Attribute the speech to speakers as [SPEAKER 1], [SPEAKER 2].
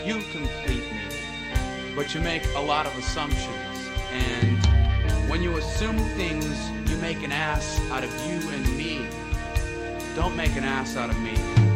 [SPEAKER 1] You complete me. But you make a lot of assumptions. And when you assume things, you make an ass out of you and me. Don't make an ass out of me.